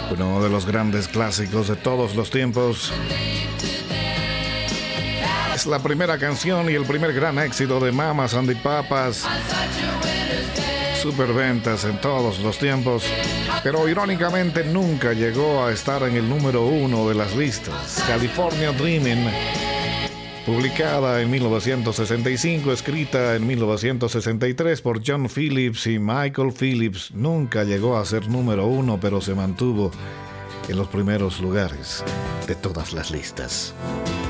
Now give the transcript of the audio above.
Uno de los grandes clásicos de todos los tiempos. Es la primera canción y el primer gran éxito de Mamas and the Papas. Superventas en todos los tiempos, pero irónicamente nunca llegó a estar en el número 1 de las listas. California Dreaming, publicada en 1965, escrita en 1963 por John Phillips y Michael Phillips, nunca llegó a ser número 1, pero se mantuvo en los primeros lugares de todas las listas.